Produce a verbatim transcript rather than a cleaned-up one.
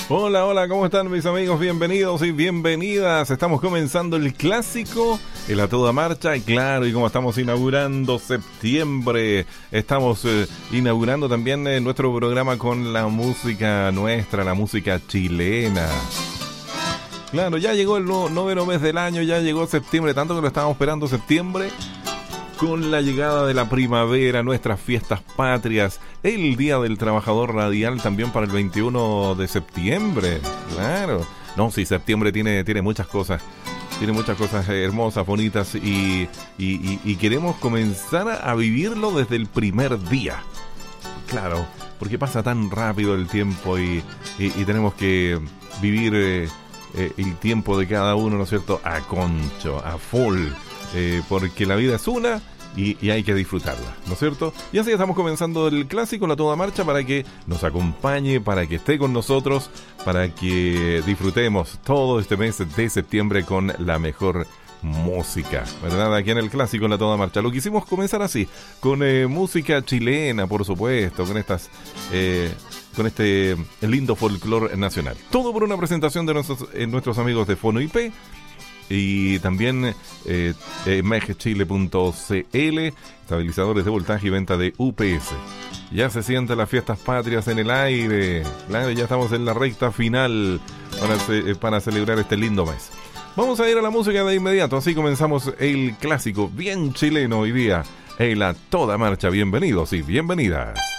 Hola, hola, ¿cómo están mis amigos? Bienvenidos y bienvenidas. Estamos comenzando el clásico en la toda marcha y claro, y como estamos inaugurando septiembre, estamos eh, inaugurando también eh, nuestro programa con la música nuestra, la música chilena. Claro, ya llegó el no- noveno mes del año, ya llegó septiembre, tanto que lo estábamos esperando septiembre. Con la llegada de la primavera, nuestras fiestas patrias, el Día del Trabajador Radial también para el veintiuno de septiembre. Claro. No, sí, septiembre tiene, tiene muchas cosas. Tiene muchas cosas hermosas, bonitas y, y, y, y queremos comenzar a vivirlo desde el primer día. Claro, porque pasa tan rápido el tiempo y, y, y tenemos que vivir eh, eh, el tiempo de cada uno, ¿no es cierto? A concho, a full. Eh, porque la vida es una y, y hay que disfrutarla, ¿no es cierto? Y así estamos comenzando el clásico, la toda marcha, para que nos acompañe, para que esté con nosotros, para que disfrutemos todo este mes de septiembre con la mejor música, ¿verdad? Aquí en el clásico, la toda marcha. Lo quisimos comenzar así, con eh, música chilena, por supuesto, con estas... Eh, con este lindo folclore nacional. Todo por una presentación de nuestros, eh, nuestros amigos de Fono I P y también eh, eh, megchile punto c l, estabilizadores de voltaje y venta de U P S. Ya se sienten las fiestas patrias en el aire. Claro, ya estamos en la recta final para, ce- para celebrar este lindo mes. Vamos a ir a la música de inmediato, así comenzamos el clásico bien chileno hoy día en la toda marcha. Bienvenidos y bienvenidas.